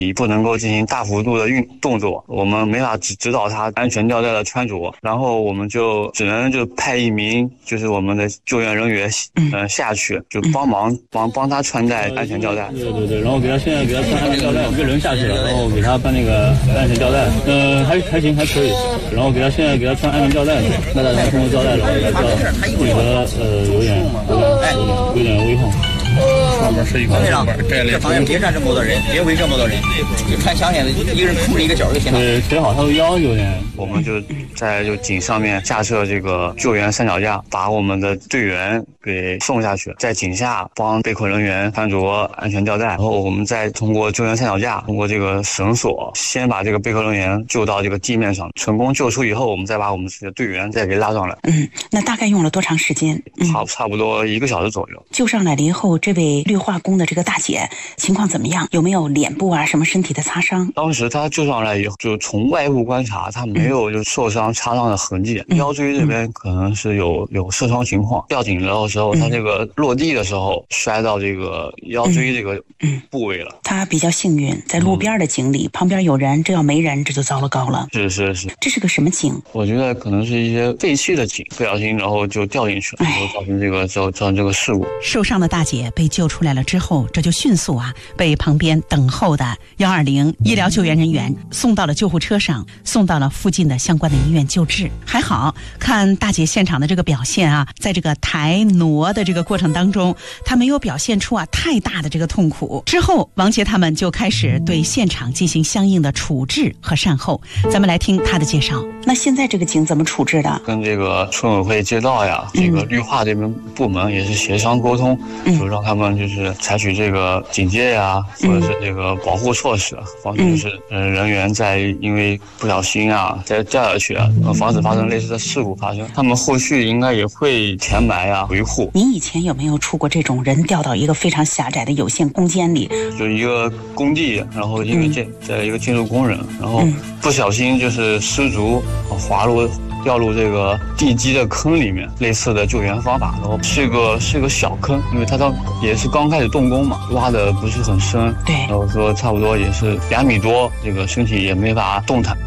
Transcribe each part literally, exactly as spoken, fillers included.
你不能够进行大幅度的运动作，我们没法指指导他安全吊带的穿着，然后我们就只能就派一名就是我们的救援人员嗯、呃、下去，就帮忙帮帮他穿戴安全吊带。 对对对，然后给他现在给他穿安全吊带，一个人下去了，然后给他办那个安全吊带，呃还还行还可以，然后给他现在给他穿安全吊带，那他通过吊带，然后给他叫不得呃有点有点有点危痛。上面是一个队长，这方面别站这么多人，别围这么多人，你看想想，一个人控制一个角就行了。 对，腿好他的腰有点。 我们就在就井上面架设这个救援三脚架，把我们的队员给送下去，在井下帮被困人员穿着安全吊带，然后我们再通过救援三脚架，通过这个绳索，先把这个被困人员救到这个地面上，成功救出以后，我们再把我们自己的队员再给拉上来。 嗯，那大概用了多长时间？ 嗯、差差不多一个小时左右。 救上来了以后，这位绿化工的这个大姐情况怎么样？有没有脸部啊什么身体的擦伤？ 当时她救上来以后，就从外部观察，她没有就受伤擦伤的痕迹，嗯、腰椎这边可能是有有受伤情况。吊井的时候，她这个落地的时候摔到这个腰椎这个部位了。 她比较幸运，在路边的井里，嗯、旁边有人，这要没人，这就糟了糕了。 是是是， 这是个什么井？ 我觉得可能是一些废弃的井，不小心然后就掉进去了，然后造成这个造造成这个事故。 受伤的大姐被救出来了之后，这就迅速啊被旁边等候的一二零医疗救援人员送到了救护车上，送到了附近的相关的医院救治。还好看大姐现场的这个表现啊，在这个抬挪的这个过程当中，她没有表现出啊太大的这个痛苦。之后王杰他们就开始对现场进行相应的处置和善后。咱们来听他的介绍。 那现在这个井怎么处置的？ 跟这个村委会街道呀，这个绿化这边部门也是协商沟通，嗯、就让他们就是采取这个警戒呀，或者是这个保护措施，防止就是呃人员在因为不小心啊再掉下去啊，防止发生类似的事故发生。他们后续应该也会填埋啊维护。 您以前有没有出过这种人掉到一个非常狭窄的有限空间里？ 就一个工地，然后一个建在一个建筑工人，然后不小心就是失足滑落。掉入这个地基的坑里面，类似的救援方法，然后是个是个小坑，因为它当也是刚开始动工嘛，挖的不是很深， 对， 然后说差不多也是两米多，这个身体也没法动弹。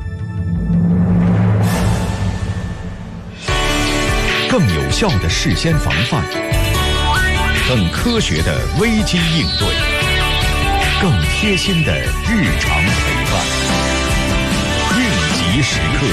更有效的事先防范，更科学的危机应对，更贴心的日常陪伴，应急时刻。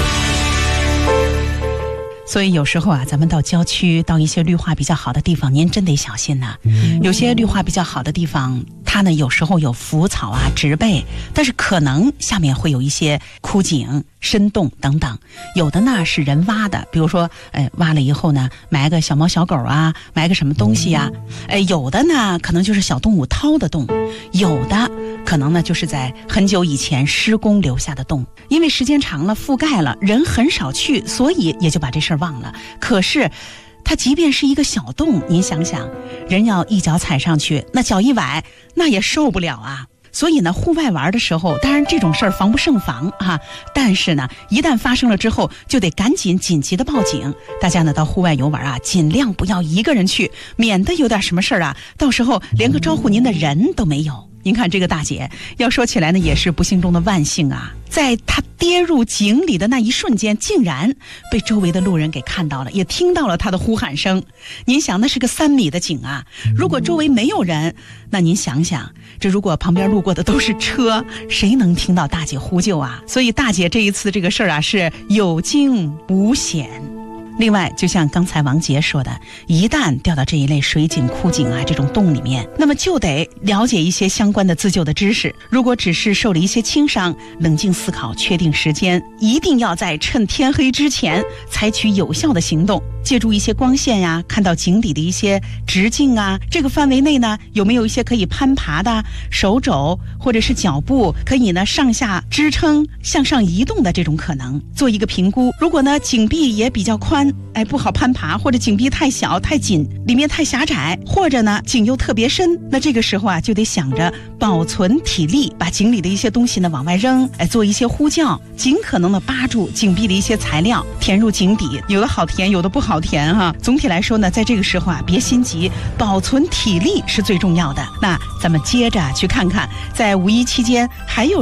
所以有时候啊，咱们到郊区，到一些绿化比较好的地方，您真得小心呐、啊。有些绿化比较好的地方，它呢有时候有浮草啊、植被，但是可能下面会有一些枯井、深洞等等。有的呢是人挖的，比如说，哎，挖了以后呢，埋个小猫小狗啊，埋个什么东西啊。哎，有的呢可能就是小动物掏的洞，有的可能呢就是在很久以前施工留下的洞。因为时间长了，覆盖了，人很少去，所以也就把这事儿忘了。可是它即便是一个小洞，您想想，人要一脚踩上去，那脚一崴，那也受不了啊。所以呢，户外玩的时候，当然这种事儿防不胜防啊。但是呢，一旦发生了之后，就得赶紧紧急的报警。大家呢到户外游玩啊，尽量不要一个人去，免得有点什么事儿啊，到时候连个招呼您的人都没有。您看这个大姐，要说起来呢，也是不幸中的万幸啊。在她跌入井里的那一瞬间，竟然被周围的路人给看到了，也听到了她的呼喊声。您想，那是个三米的井啊，如果周围没有人，那您想想，这如果旁边路过的都是车，谁能听到大姐呼救啊？所以大姐这一次这个事儿啊，是有惊无险。另外，就像刚才王杰说的，一旦掉到这一类水井、枯井啊这种洞里面，那么就得了解一些相关的自救的知识。如果只是受了一些轻伤，冷静思考，确定时间，一定要在趁天黑之前采取有效的行动。借助一些光线呀，看到井底的一些直径啊，这个范围内呢有没有一些可以攀爬的手肘或者是脚部，可以呢上下支撑、向上移动的这种可能，做一个评估。如果呢井壁也比较宽， 哎不好攀爬，或者井壁太小太紧，里面太狭窄，或者呢井又特别深，那这个时候啊就得想着保存体力，把井里的一些东西呢往外扔，哎做一些呼叫，尽可能的扒住井壁的一些材料填入井底，有的好填，有的不好填哈。总体来说呢，在这个时候啊别心急，保存体力是最重要的。那咱们接着去看看，在五一期间还有